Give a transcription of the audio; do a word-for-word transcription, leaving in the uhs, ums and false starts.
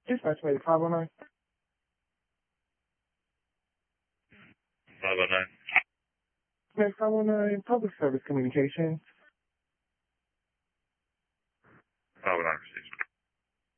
Dispatch rate five oh nine. five oh nine. Yes, five oh nine Public Service Communications.